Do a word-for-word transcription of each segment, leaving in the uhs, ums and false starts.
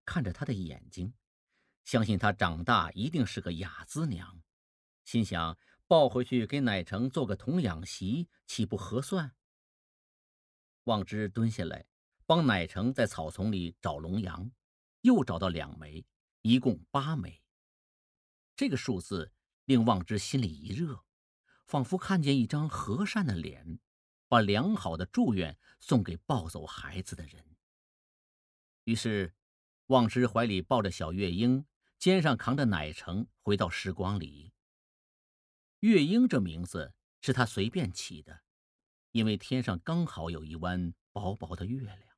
看着他的眼睛，相信他长大一定是个雅姿娘，心想抱回去给乃成做个童养媳，岂不合算？望之蹲下来，帮乃成在草丛里找龙羊，又找到两枚，一共八枚。这个数字令望之心里一热，仿佛看见一张和善的脸，把良好的祝愿送给抱走孩子的人。于是，望之怀里抱着小月英，肩上扛着乃成，回到时光里。月英这名字是他随便起的，因为天上刚好有一弯薄薄的月亮。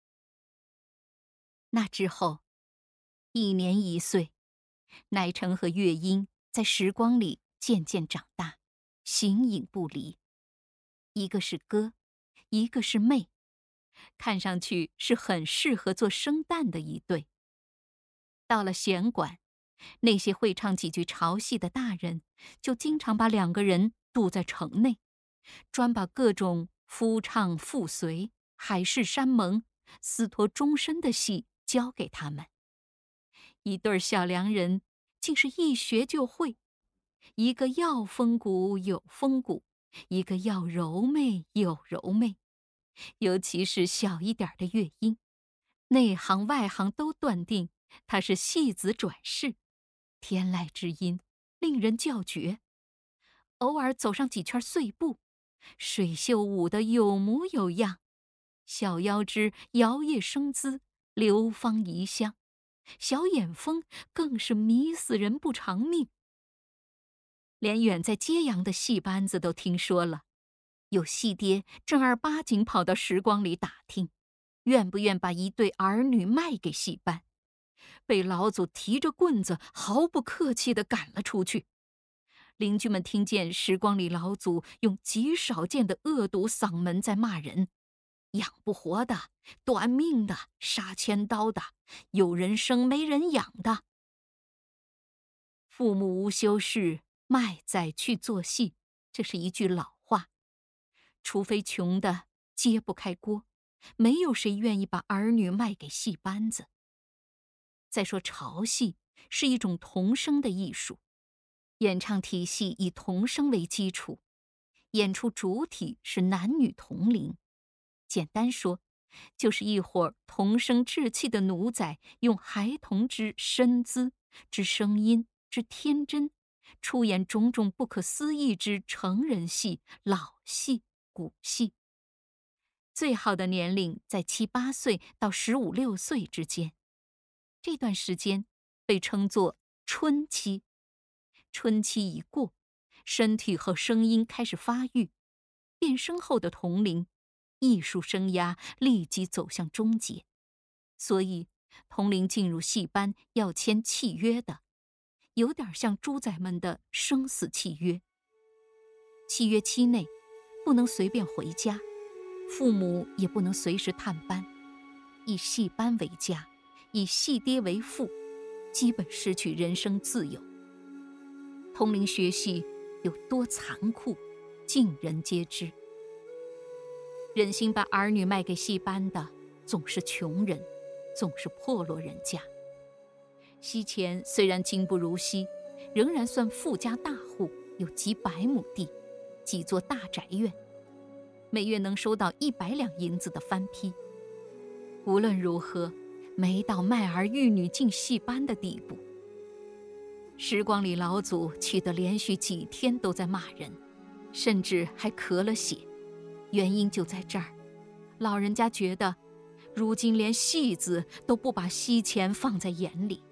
那之后，一年一岁，乃成和月英在时光里渐渐长大，形影不离。一个是哥，一个是妹，看上去是很适合做生旦的一对。到了弦馆，那些会唱几句潮戏的大人，就经常把两个人堵在城内，专把各种夫唱妇随、海誓山盟、私托终身的戏教给他们。一对小良人竟是一学就会，一个要风骨有风骨，一个要柔媚有柔媚。尤其是小一点的月英，内行外行都断定她是戏子转世，天籁之音，令人叫绝。偶尔走上几圈碎步，水袖舞得有模有样，小腰肢摇曳生姿，流芳遗香，小眼风更是迷死人不偿命。连远在揭阳的戏班子都听说了，有戏爹正儿八经跑到时光里打听，愿不愿把一对儿女卖给戏班，被老祖提着棍子毫不客气地赶了出去。邻居们听见时光里老祖用极少见的恶毒嗓门在骂人，养不活的，短命的，杀千刀的，有人生没人养的。父母无修饰，卖仔去做戏，这是一句老话。除非穷的揭不开锅，没有谁愿意把儿女卖给戏班子。再说潮戏是一种童声的艺术，演唱体系以童声为基础，演出主体是男女同龄。简单说，就是一伙童声稚气的奴才，用孩童之身姿、之声音、之天真，出演种种不可思议之成人戏、老戏、古戏。最好的年龄在七八岁到十五六岁之间，这段时间被称作春期。春期一过，身体和声音开始发育，变声后的童龄，艺术生涯立即走向终结。所以童龄进入戏班要签契约的，有点像猪仔们的生死契约。契约期内不能随便回家，父母也不能随时探班，以戏班为家，以戏爹为父，基本失去人生自由。童龄学戏有多残酷，尽人皆知。忍心把儿女卖给戏班的，总是穷人，总是破落人家。西前虽然今不如昔，仍然算富家大户，有几百亩地，几座大宅院，每月能收到一百两银子的番批。无论如何，没到卖儿育女进戏班的地步。时光里老祖气得连续几天都在骂人，甚至还咳了血。原因就在这儿，老人家觉得如今连戏子都不把西钱放在眼里。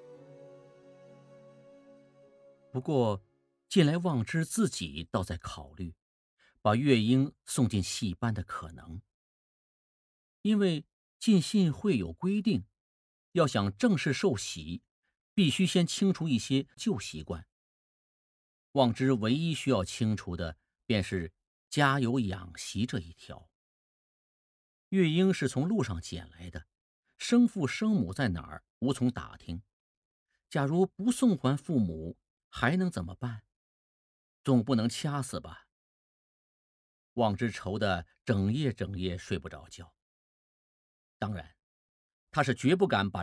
不过近来望之自己倒在考虑把月英送进戏班的可能，因为进信会有规定，要想正式受洗，必须先清除一些旧习惯。望之唯一需要清除的便是家有养媳这一条。月英是从路上捡来的，生父生母在哪儿无从打听，假如不送还父母，还能怎么办？总不能掐死吧？望之愁得整夜整夜睡不着觉。当然，他是绝不敢把